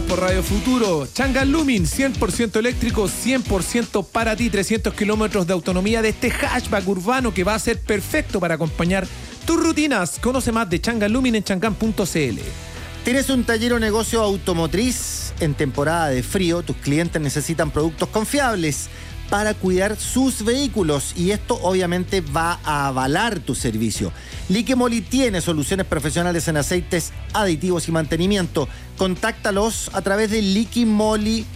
por Radio Futuro. Changan Lumin, 100% eléctrico, 100% para ti. 300 kilómetros de autonomía de este hatchback urbano que va a ser perfecto para acompañar tus rutinas. Conoce más de Changan Lumin en changan.cl. ¿Tienes un taller o negocio automotriz? En temporada de frío, tus clientes necesitan productos confiables para cuidar sus vehículos, y esto obviamente va a avalar tu servicio. Liqui Moly tiene soluciones profesionales en aceites, aditivos y mantenimiento. Contáctalos a través de liquimoly.cl,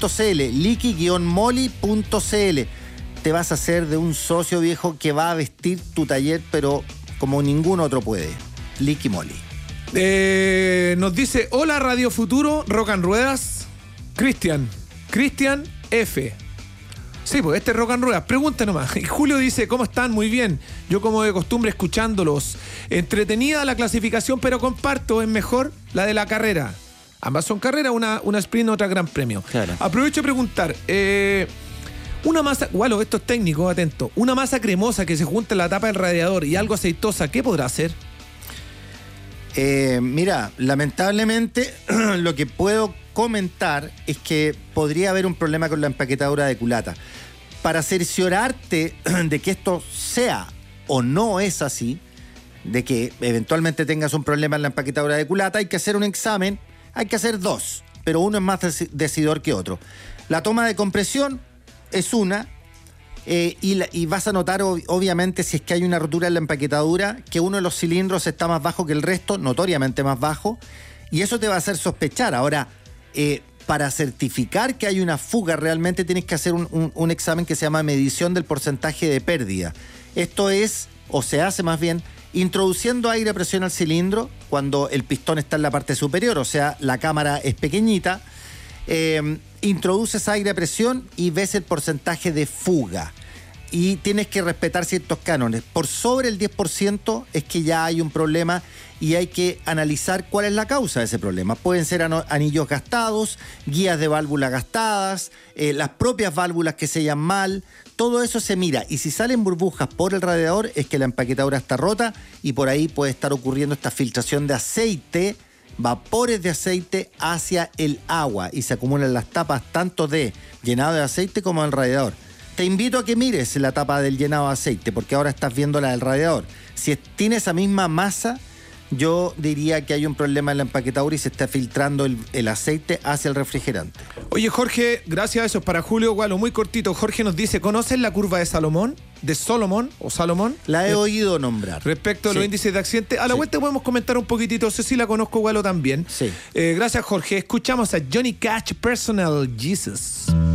liqui-moly.cl. Te vas a hacer de un socio viejo que va a vestir tu taller, pero como ningún otro puede. Liqui Moly. Nos dice, hola Radio Futuro, Rock and Ruedas, Cristian F. Sí, pues este es Rock and Ruedas, pregunta nomás. Y Julio dice, ¿cómo están? Muy bien. Yo como de costumbre escuchándolos. Entretenida la clasificación, pero comparto, es mejor la de la carrera. Ambas son carreras, una sprint, otra gran premio. Claro. Aprovecho a preguntar, una masa, Gualo, esto es técnico, atento. Una masa cremosa que se junta en la tapa del radiador y algo aceitosa, ¿qué podrá hacer? Mira, lamentablemente lo que puedo comentar es que podría haber un problema con la empaquetadura de culata. Para cerciorarte de que esto sea o no es así, de que eventualmente tengas un problema en la empaquetadura de culata, hay que hacer un examen, hay que hacer dos, pero uno es más decidor que otro. La toma de compresión es una, y vas a notar obviamente si es que hay una rotura en la empaquetadura, que uno de los cilindros está más bajo que el resto, notoriamente más bajo, y eso te va a hacer sospechar. Ahora, para certificar que hay una fuga realmente tienes que hacer un examen que se llama medición del porcentaje de pérdida. Esto es, o se hace más bien, introduciendo aire a presión al cilindro cuando el pistón está en la parte superior, o sea, la cámara es pequeñita. Introduces aire a presión y ves el porcentaje de fuga. Y tienes que respetar ciertos cánones. Por sobre el 10% es que ya hay un problema y hay que analizar cuál es la causa de ese problema. Pueden ser anillos gastados, guías de válvula gastadas, las propias válvulas que sellan mal. Todo eso se mira, y si salen burbujas por el radiador es que la empaquetadura está rota, y por ahí puede estar ocurriendo esta filtración de aceite, vapores de aceite hacia el agua, y se acumulan las tapas tanto de llenado de aceite como del radiador. Te invito a que mires la tapa del llenado de aceite, porque ahora estás viendo la del radiador. Si tiene esa misma masa, yo diría que hay un problema en la empaquetadura y se está filtrando el aceite hacia el refrigerante. Oye, Jorge, gracias a eso es para Julio Gualo, muy cortito. Jorge nos dice, ¿conoces la curva de Salomón? ¿De Solomon o Salomón? La he oído nombrar. Respecto a los índices de accidente. A la vuelta podemos comentar un poquitito. Sé si la conozco, Gualo, también. Sí. Gracias, Jorge. Escuchamos a Johnny Cash, Personal Jesus.